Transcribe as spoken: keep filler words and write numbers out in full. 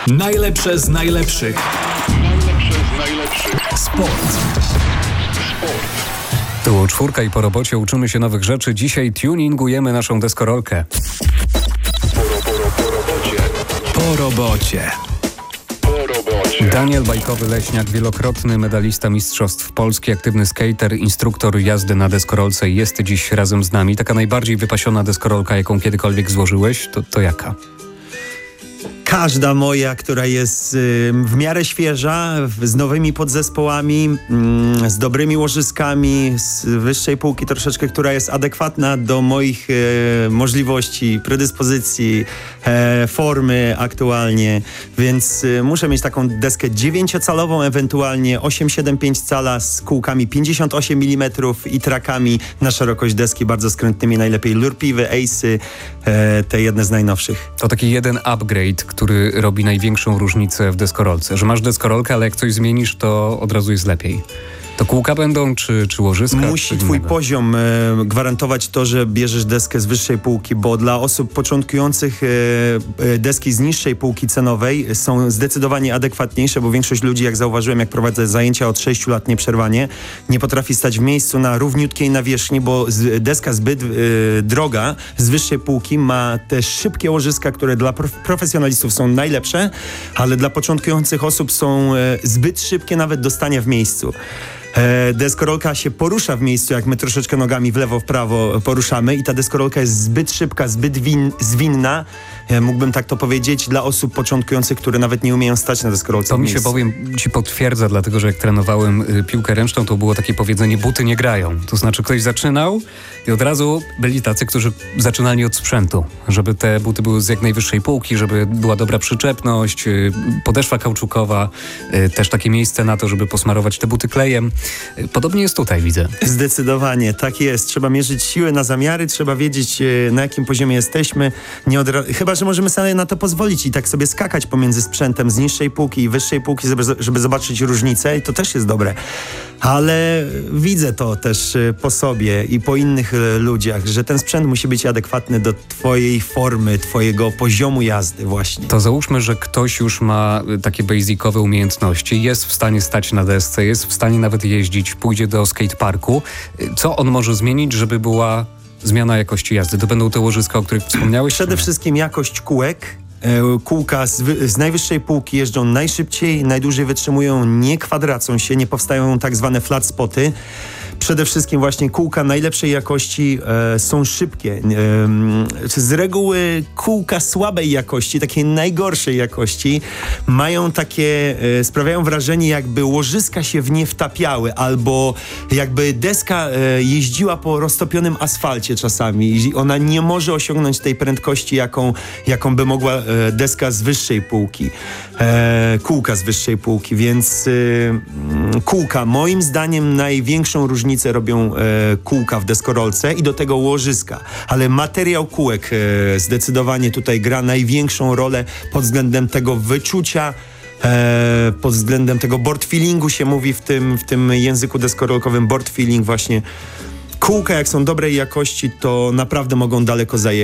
Najlepsze z najlepszych. Najlepsze z najlepszych. Sport. Sport. Tu czwórka i po robocie uczymy się nowych rzeczy. Dzisiaj tuningujemy naszą deskorolkę. Po, po, po robocie. Po robocie. Po robocie. Daniel Bajkowy-Leśniak, wielokrotny medalista Mistrzostw Polski, aktywny skater, instruktor jazdy na deskorolce, jest dziś razem z nami. Taka najbardziej wypasiona deskorolka, jaką kiedykolwiek złożyłeś, to, to jaka? Każda moja, która jest y, w miarę świeża, w, z nowymi podzespołami, y, z dobrymi łożyskami, z wyższej półki troszeczkę, która jest adekwatna do moich y, możliwości, predyspozycji, y, formy aktualnie. Więc y, muszę mieć taką deskę dziewięciocalową, ewentualnie osiem siedem pięć cala z kółkami pięćdziesiąt osiem milimetrów i trakami na szerokość deski bardzo skrętnymi, najlepiej lurpiwy, ace'y, y, te jedne z najnowszych. To taki jeden upgrade, który robi największą różnicę w deskorolce. Że masz deskorolkę, ale jak coś zmienisz, to od razu jest lepiej. To kółka będą, czy, czy łożyska? Musi czy twój innego? poziom e, gwarantować to, że bierzesz deskę z wyższej półki, bo dla osób początkujących e, e, deski z niższej półki cenowej są zdecydowanie adekwatniejsze, bo większość ludzi, jak zauważyłem, jak prowadzę zajęcia od sześciu lat nieprzerwanie, nie potrafi stać w miejscu na równiutkiej nawierzchni, bo z, deska zbyt e, droga z wyższej półki ma te szybkie łożyska, które dla prof, profesjonalistów są najlepsze, ale dla początkujących osób są e, zbyt szybkie nawet do stania w miejscu. Deskorolka się porusza w miejscu, jak my troszeczkę nogami w lewo, w prawo poruszamy i ta deskorolka jest zbyt szybka, zbyt win, zwinna, mógłbym tak to powiedzieć, dla osób początkujących, które nawet nie umieją stać na deskorolce. To mi się powiem, ci potwierdza, dlatego że jak trenowałem y, piłkę ręczną, to było takie powiedzenie, buty nie grają. To znaczy ktoś zaczynał i od razu byli tacy, którzy zaczynali od sprzętu, żeby te buty były z jak najwyższej półki, żeby była dobra przyczepność, y, podeszwa kauczukowa, y, też takie miejsce na to, żeby posmarować te buty klejem. Y, podobnie jest tutaj, widzę. Zdecydowanie, tak jest. Trzeba mierzyć siły na zamiary, trzeba wiedzieć, y, na jakim poziomie jesteśmy. Nie od ra- Chyba że możemy sobie na to pozwolić i tak sobie skakać pomiędzy sprzętem z niższej półki i wyższej półki, żeby, żeby zobaczyć różnicę i to też jest dobre. Ale widzę to też po sobie i po innych ludziach, że ten sprzęt musi być adekwatny do twojej formy, twojego poziomu jazdy właśnie. To załóżmy, że ktoś już ma takie basicowe umiejętności, jest w stanie stać na desce, jest w stanie nawet jeździć, pójdzie do skateparku. Co on może zmienić, żeby była zmiana jakości jazdy? To będą te łożyska, o których wspomniałeś? Przede wszystkim jakość kółek. Kółka z, wy, z najwyższej półki jeżdżą najszybciej, najdłużej wytrzymują, nie kwadracą się, nie powstają tak zwane flat spoty. Przede wszystkim właśnie kółka najlepszej jakości e, są szybkie. E, z reguły kółka słabej jakości, takiej najgorszej jakości, mają takie, e, sprawiają wrażenie, jakby łożyska się w nie wtapiały, albo jakby deska e, jeździła po roztopionym asfalcie czasami i ona nie może osiągnąć tej prędkości, jaką, jaką by mogła e, deska z wyższej półki, e, kółka z wyższej półki, więc e, kółka moim zdaniem największą różnicę robią e, kółka w deskorolce i do tego łożyska, ale materiał kółek e, zdecydowanie tutaj gra największą rolę pod względem tego wyczucia, e, pod względem tego board feelingu się mówi w tym, w tym języku deskorolkowym, board feeling właśnie. Kółka jak są dobrej jakości, to naprawdę mogą daleko zajechać.